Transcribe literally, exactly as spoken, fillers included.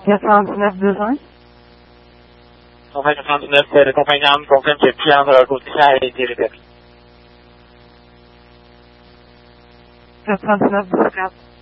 quatorze neuf besoin. Companhia quatorze neuf, acompanhamos com Camp Piano, Gutiérrez et Québec. quatorze neuf